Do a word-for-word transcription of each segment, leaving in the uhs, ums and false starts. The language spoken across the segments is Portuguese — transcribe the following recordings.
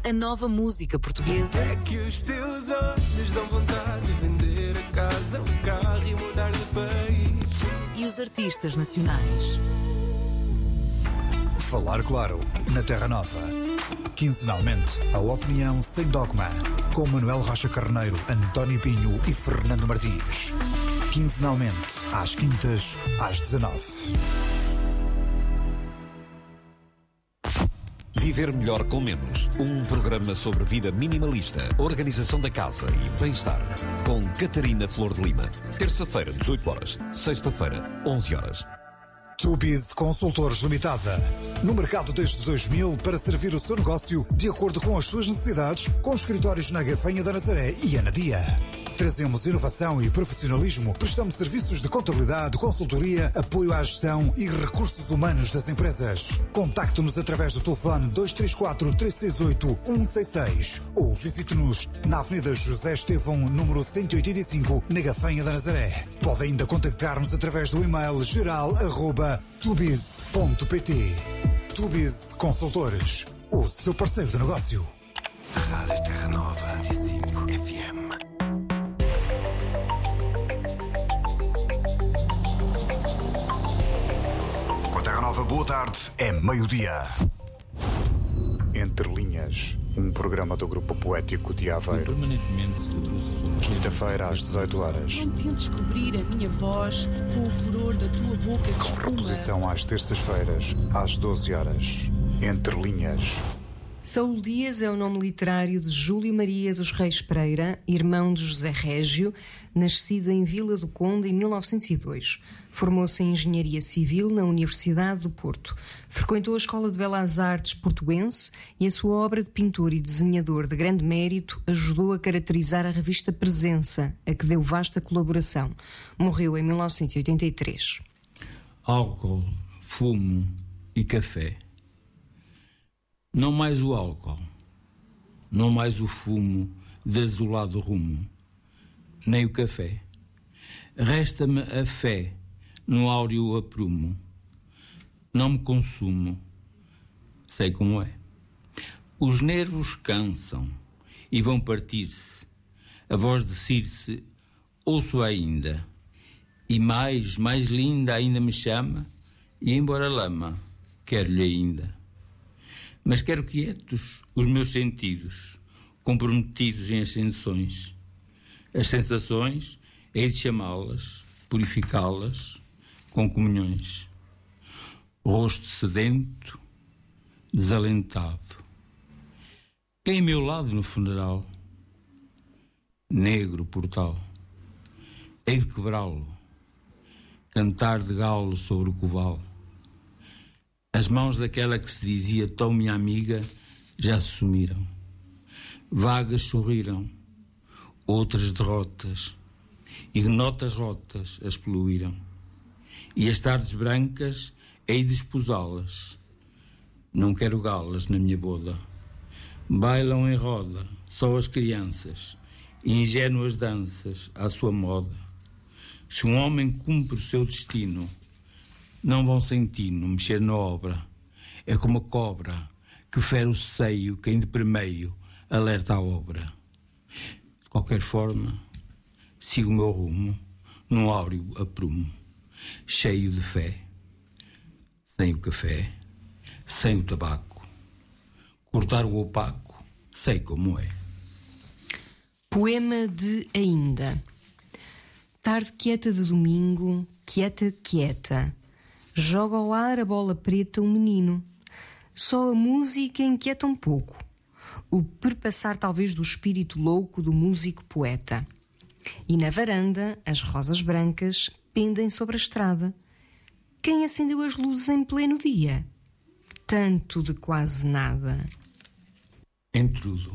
a nova música portuguesa. É que os teus olhos dão vontade de vender a casa, o carro e mudar de país. E os artistas nacionais. Falar Claro, na Terra Nova. Quinzenalmente, a opinião sem dogma. Com Manuel Rocha Carneiro, António Pinho e Fernando Martins. Quinzenalmente, às quintas, às dezanove. Viver melhor com menos. Um programa sobre vida minimalista, organização da casa e bem-estar. Com Catarina Flor de Lima. Terça-feira, dezoito horas. Sexta-feira, onze horas. Tubiz Consultores Limitada. No mercado desde dois mil para servir o seu negócio de acordo com as suas necessidades, com escritórios na Gafanha da Nazaré e Anadia. Trazemos inovação e profissionalismo, prestamos serviços de contabilidade, consultoria, apoio à gestão e recursos humanos das empresas. Contacte-nos através do telefone dois três quatro, três seis oito, um seis seis ou visite-nos na Avenida José Estevão, número cento e oitenta e cinco, na Gafanha da Nazaré. Pode ainda contactar-nos através do e-mail geral arroba tubiz ponto pt. Tubiz Consultores, o seu parceiro de negócio. Rádio Terra Nova, cento e cinco F M. Com a Terra Nova, boa tarde, é meio-dia. Entre Linhas, um programa do Grupo Poético de Aveiro. Quinta-feira às dezoito horas. Não tentes descobrir a minha voz com o furor da tua boca de Com espuma. reposição às terças-feiras, às doze horas. Entre Linhas. Saúl Dias é o nome literário de Júlio Maria dos Reis Pereira, irmão de José Régio, nascido em Vila do Conde em mil novecentos e dois. Formou-se em Engenharia Civil na Universidade do Porto. Frequentou a Escola de Belas Artes Portuense e a sua obra de pintor e desenhador de grande mérito ajudou a caracterizar a revista Presença, a que deu vasta colaboração. Morreu em mil novecentos e oitenta e três. Álcool, fumo e café. Não mais o álcool, não mais o fumo de azulado rumo, nem o café. Resta-me a fé no áureo aprumo. Não me consumo, sei como é. Os nervos cansam e vão partir-se. A voz de Circe ouço ainda. E mais, mais linda ainda me chama, e embora lama, quero-lhe ainda. Mas quero quietos os meus sentidos, comprometidos em ascensões. As sensações, hei de chamá-las, purificá-las com comunhões. Rosto sedento, desalentado. Quem a meu lado no funeral? Negro portal. Hei de quebrá-lo, cantar de galo sobre o coval. As mãos daquela que se dizia tão minha amiga já se sumiram. Vagas sorriram, outras derrotas, ignotas rotas as poluíram. E as tardes brancas hei de esposá-las. Não quero galas na minha boda. Bailam em roda só as crianças, ingênuas danças à sua moda. Se um homem cumpre o seu destino, não vão sentindo mexer na obra. É como a cobra que fere o seio quem de primeiro alerta a obra. De qualquer forma, sigo o meu rumo num áureo aprumo, cheio de fé, sem o café, sem o tabaco. Cortar o opaco, sei como é. Poema de Ainda. Tarde quieta de domingo, quieta, quieta. Joga ao ar a bola preta um menino. Só a música inquieta um pouco. O perpassar talvez do espírito louco do músico poeta. E na varanda, as rosas brancas pendem sobre a estrada. Quem acendeu as luzes em pleno dia? Tanto de quase nada. Entrudo.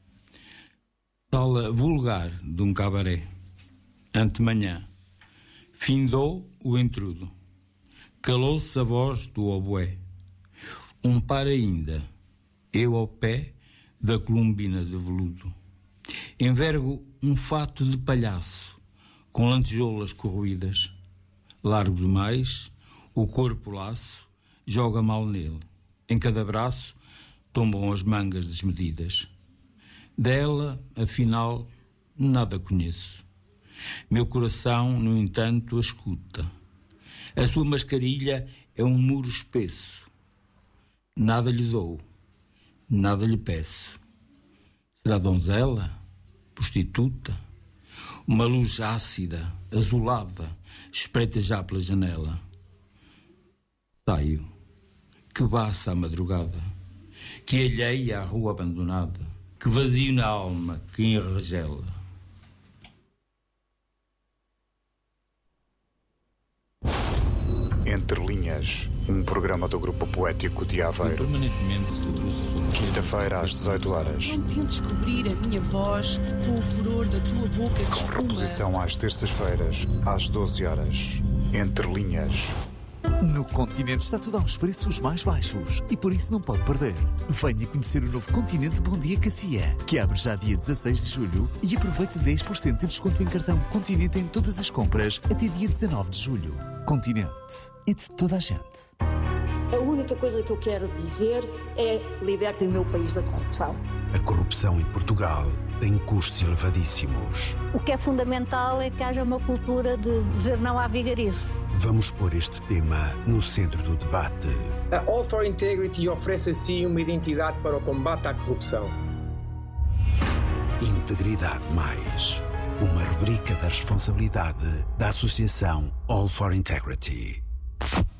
Sala vulgar de um cabaré. Antemanhã. Findou o entrudo. Calou-se a voz do oboé. Um par ainda, eu ao pé da columbina de veludo. Envergo um fato de palhaço, com lantejoulas corroídas. Largo demais, o corpo laço joga mal nele. Em cada braço, tombam as mangas desmedidas. Dela, afinal, nada conheço. Meu coração, no entanto, a escuta. A sua mascarilha é um muro espesso. Nada lhe dou, nada lhe peço. Será donzela? Prostituta? Uma luz ácida, azulada, espreita já pela janela. Saio, que baça a madrugada, que alheia à rua abandonada, que vazio na alma, que enregela. Entre Linhas, um programa do Grupo Poético de Aveiro. Quinta-feira às dezoito horas. Não tento descobrir a minha voz com o furor da tua boca que Com espuma. reposição às terças-feiras, às doze horas. Entre Linhas. No Continente está tudo aos preços mais baixos e por isso não pode perder. Venha conhecer o novo Continente Bom Dia Cacia, que abre já dia dezasseis de julho e aproveite dez por cento de desconto em cartão Continente em todas as compras até dia dezanove de julho. Continente é de toda a gente. A única coisa que eu quero dizer é: libertem o meu país da corrupção. A corrupção em Portugal tem custos elevadíssimos. O que é fundamental é que haja uma cultura de dizer não à vigarice. Vamos pôr este tema no centro do debate. A All for Integrity oferece assim uma identidade para o combate à corrupção. Integridade Mais, uma rubrica da responsabilidade da Associação All for Integrity.